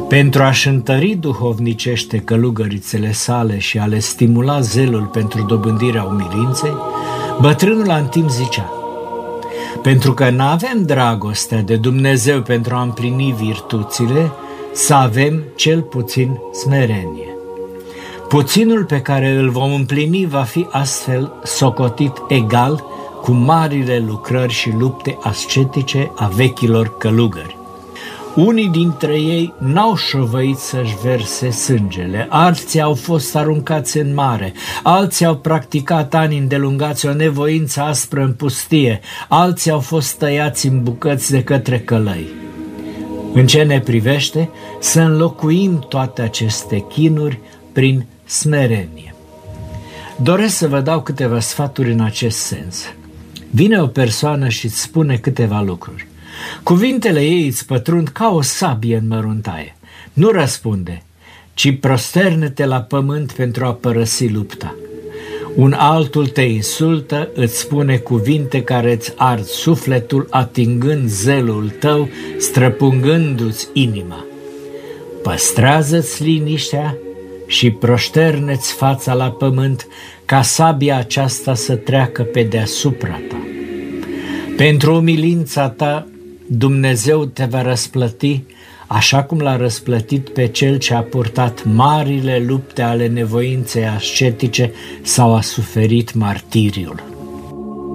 Pentru a-și întări duhovnicește călugărițele sale și a le stimula zelul pentru dobândirea umilinței, bătrânul Antim zicea: pentru că n-avem dragostea de Dumnezeu pentru a împlini virtuțile, să avem cel puțin smerenie. Puținul pe care îl vom împlini va fi astfel socotit egal cu marile lucrări și lupte ascetice a vechilor călugări. Unii dintre ei n-au șovăit să-și verse sângele, alții au fost aruncați în mare, alții au practicat ani îndelungați o nevoință aspră în pustie, alții au fost tăiați în bucăți de către călăi. În ce ne privește, să înlocuim toate aceste chinuri prin smerenie. Doresc să vă dau câteva sfaturi în acest sens. Vine o persoană și îți spune câteva lucruri. Cuvintele ei îți pătrund ca o sabie în măruntaie. Nu răspunde, ci prosterne-te la pământ pentru a părăsi lupta. Un altul te insultă, îți spune cuvinte care îți ard sufletul, atingând zelul tău, străpungându-ți inima. Păstrează-ți liniștea și proșterneți fața la pământ, ca sabia aceasta să treacă pe deasupra ta. Pentru umilința ta, Dumnezeu te va răsplăti, așa cum l-a răsplătit pe cel ce a purtat marile lupte ale nevoinței ascetice sau a suferit martiriul.